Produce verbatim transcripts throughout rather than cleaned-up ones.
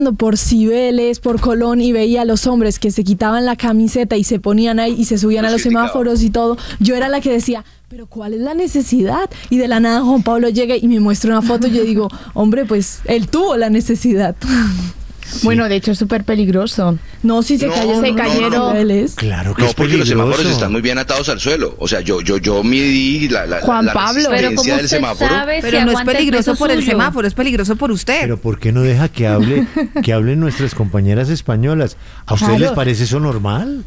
por Cibeles, por Colón y veía a los hombres que se quitaban la camiseta y se ponían ahí y se subían a los semáforos y todo, yo era la que decía, pero ¿cuál es la necesidad? Y de la nada Juan Pablo llega y me muestra una foto y yo digo, hombre, pues él tuvo la necesidad. Sí. Bueno, de hecho es súper peligroso. No, si se no, cayeron. No, se cayeron. No, no. Claro que no, es porque peligroso. los semáforos están muy bien atados al suelo. O sea, yo yo yo midí la, la, Juan la Pablo, resistencia del semáforo. Sabe pero si no es peligroso por suyo. el semáforo, es peligroso por usted. Pero ¿por qué no deja que hable, que hablen nuestras compañeras españolas? ¿A ustedes Claro. les parece eso normal?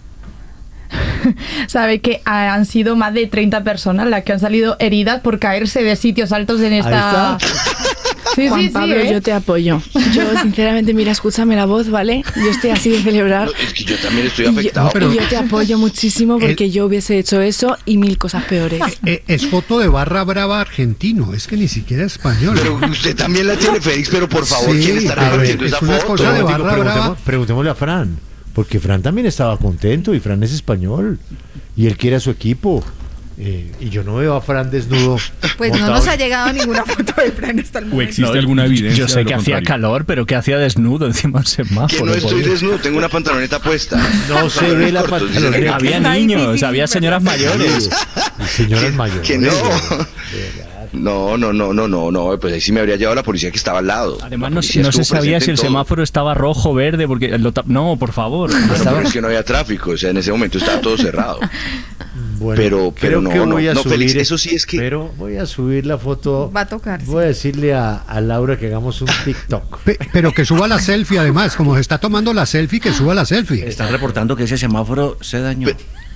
Sabe que han sido más de treinta personas las que han salido heridas por caerse de sitios altos en esta... Ahí está. Sí, Juan sí, Pablo, sí, ¿eh? yo te apoyo. Yo, sinceramente, mira, escúchame la voz, ¿vale? Yo estoy así de celebrar. No, es que yo también estoy Y yo, afectado. y yo te apoyo muchísimo porque El- yo hubiese hecho eso y mil cosas peores. Eh, es foto de barra brava argentino, es que ni siquiera español. Pero usted también la tiene, Félix, pero por favor, Sí, ¿quién está a ver, repartiendo es esa una foto? cosa de Digo, barra brava. preguntemos- preguntémosle a Fran, porque Fran también estaba contento y Fran es español y él quiere a su equipo. Eh, y yo no veo a Fran desnudo. Pues no montado nos en- ha llegado ninguna foto de Fran hasta el ¿O momento. existe No, alguna evidencia? Yo sé de lo que hacía contrario? calor, pero que hacía desnudo encima del semáforo. Que no estoy por- desnudo, tengo una pantaloneta puesta. No se ve la Cortos, pantaloneta. dice la- Había Está niños, difícil, había ¿verdad? señoras mayores. Y señoras mayores. que no. de verdad. No, no, no, no, no, no, pues ahí sí me habría llevado la policía que estaba al lado. Además, La no, policía no se estuvo sabía presente si el en todo. semáforo estaba rojo o verde, porque lo tap- no, por favor. Pero, Estaba- pero es que no había tráfico, o sea, en ese momento estaba todo cerrado. Bueno, Pero- pero creo no, que no, voy a no, subir, Félix, eso sí es que- Pero voy a subir la foto. Va a tocar, sí. Voy a decirle a, a Laura que hagamos un TikTok. Pe- pero que suba la selfie además, como se está tomando la selfie, que suba la selfie. Están reportando que ese semáforo se dañó.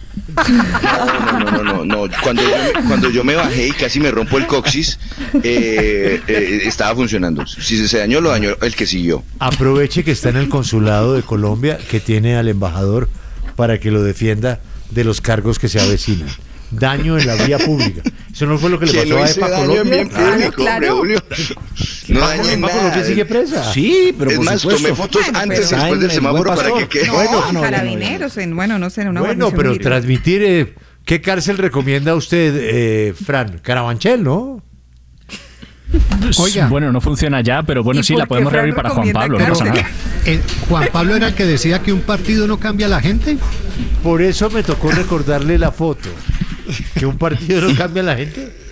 No, no, no, no, no. Cuando yo, me- cuando yo me bajé y casi me rompo el coxis, eh, eh, estaba funcionando. Si se dañó, lo dañó el que siguió. Aproveche que está en el consulado de Colombia, que tiene al embajador para que lo defienda de los cargos que se avecinan. Daño en la vía pública. Eso no fue lo que le Que pasó no a hice Epa daño en Colombia. bien público, Claro, hombre, Julio. No dañé Epa Colombia nada. sigue presa. Sí, pero Es por más, supuesto. tomé fotos Bueno, antes y pero- después del Ay, semáforo buen para que pastor. quede. No, Bueno, en no, carabineros, en, bueno, no sé, en una Bueno, guarnición pero militar. transmitir, eh, ¿qué cárcel recomienda usted, eh, Fran? Carabanchel, ¿no? Oiga. Bueno, no funciona ya, pero bueno, ¿Y sí, por la qué podemos Fran reabrir para Juan recomienda Pablo, no Pero, pasa cárcel? nada. eh, Juan Pablo era el que decía que un partido no cambia a la gente. Por eso me tocó recordarle la foto. Que un partido no cambia a la gente.